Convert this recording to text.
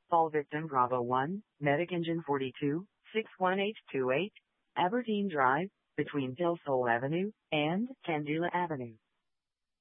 Fall victim Bravo 1, Medic Engine 42, 61828, Aberdeen Drive, between Hillsole Avenue and Candula Avenue.